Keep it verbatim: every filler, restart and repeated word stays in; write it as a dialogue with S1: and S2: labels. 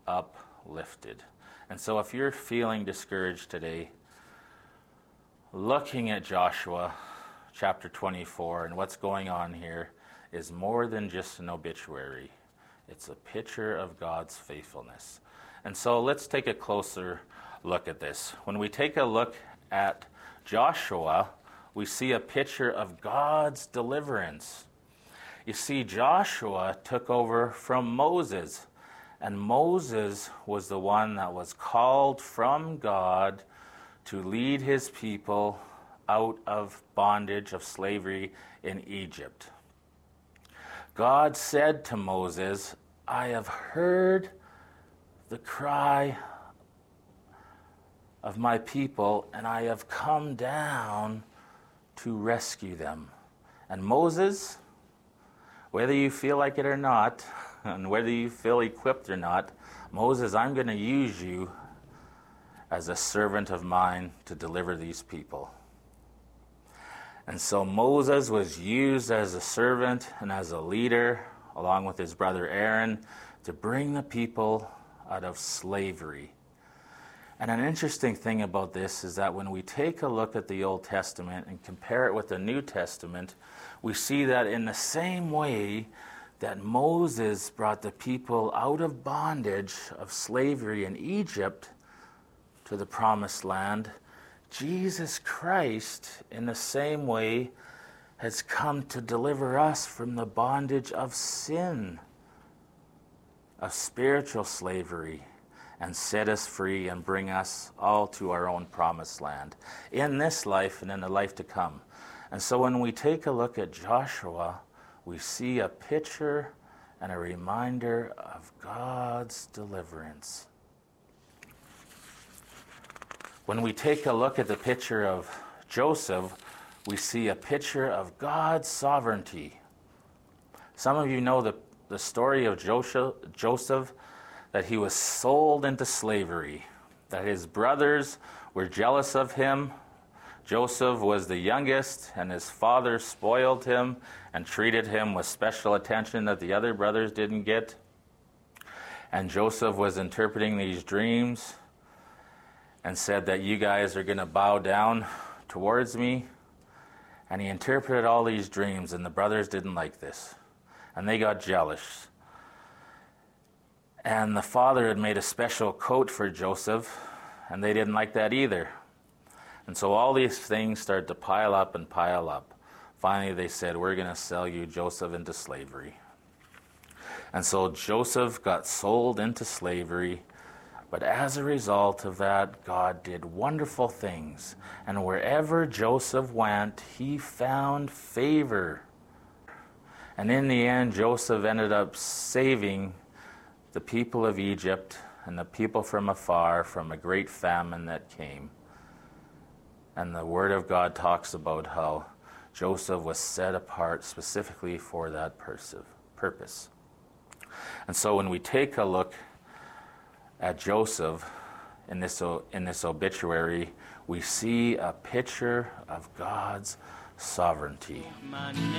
S1: uplifted. And so if you're feeling discouraged today, looking at Joshua chapter twenty-four and what's going on here is more than just an obituary. It's a picture of God's faithfulness. And so let's take a closer look at this. When we take a look at Joshua, we see a picture of God's deliverance. You see, Joshua took over from Moses, and Moses was the one that was called from God to lead his people out of bondage of slavery in Egypt. God said to Moses, I have heard the cry of my people, and I have come down to rescue them. And Moses, whether you feel like it or not, and whether you feel equipped or not, Moses, I'm going to use you as a servant of mine to deliver these people. And so Moses was used as a servant and as a leader, along with his brother Aaron, to bring the people out of slavery. And an interesting thing about this is that when we take a look at the Old Testament and compare it with the New Testament, we see that in the same way that Moses brought the people out of bondage of slavery in Egypt to the Promised Land, Jesus Christ, in the same way, has come to deliver us from the bondage of sin, of spiritual slavery, and set us free and bring us all to our own promised land in this life and in the life to come. And so when we take a look at Joshua, we see a picture and a reminder of God's deliverance. When we take a look at the picture of Joseph, we see a picture of God's sovereignty. Some of you know the, the story of Joseph, Joseph, that he was sold into slavery, that his brothers were jealous of him. Joseph was the youngest, and his father spoiled him and treated him with special attention that the other brothers didn't get. And Joseph was interpreting these dreams and said that you guys are going to bow down towards me. And he interpreted all these dreams, and the brothers didn't like this. And they got jealous. And the father had made a special coat for Joseph, and they didn't like that either. And so all these things started to pile up and pile up. Finally, they said, we're going to sell you, Joseph, into slavery. And so Joseph got sold into slavery. But as a result of that, God did wonderful things. And wherever Joseph went, he found favor. And in the end, Joseph ended up saving the people of Egypt and the people from afar from a great famine that came. And the Word of God talks about how Joseph was set apart specifically for that purpose. And so when we take a look at Joseph in this, in this obituary, we see a picture of God's sovereignty.